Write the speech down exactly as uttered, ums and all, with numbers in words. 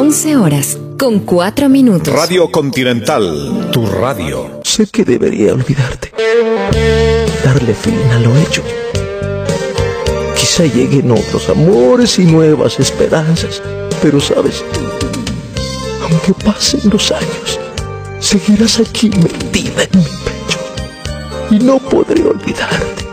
once horas, con cuatro minutos. Radio Continental, tu radio. Sé que debería olvidarte, darle fin a lo hecho. Quizá lleguen otros amores y nuevas esperanzas, pero sabes, aunque pasen los años, seguirás aquí metida en mi pecho y no podré olvidarte.